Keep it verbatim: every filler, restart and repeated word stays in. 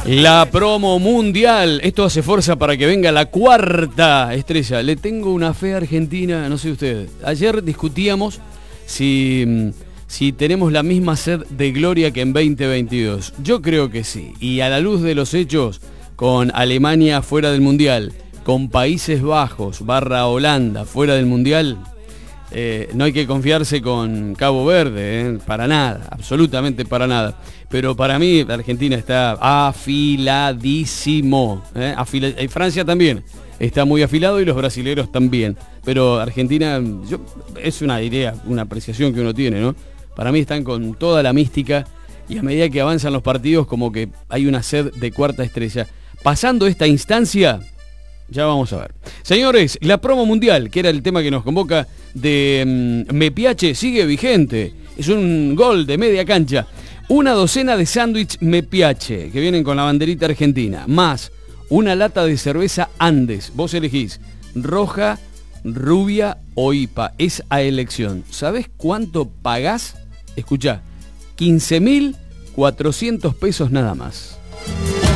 La promo mundial. Esto hace fuerza para que venga la cuarta estrella. Le tengo una fe a Argentina, no sé usted. Ayer discutíamos si, si tenemos la misma sed de gloria que en veinte veintidós. Yo creo que sí. Y a la luz de los hechos, con Alemania fuera del mundial, con Países Bajos barra Holanda fuera del mundial, eh, no hay que confiarse con Cabo Verde, eh, para nada, absolutamente para nada. Pero para mí Argentina está afiladísimo, eh, afila eh, Francia también está muy afilado y los brasileros también. Pero Argentina, yo, es una idea, una apreciación que uno tiene, ¿no? Para mí están con toda la mística y a medida que avanzan los partidos como que hay una sed de cuarta estrella. Pasando esta instancia, ya vamos a ver. Señores, la promo mundial, que era el tema que nos convoca, de um, Me Piace, sigue vigente. Es un gol de media cancha. Una docena de sándwich Me Piace, que vienen con la banderita argentina, más una lata de cerveza Andes. Vos elegís roja, rubia o I P A. Es a elección. ¿Sabés cuánto pagás? Escuchá, quince mil cuatrocientos pesos nada más.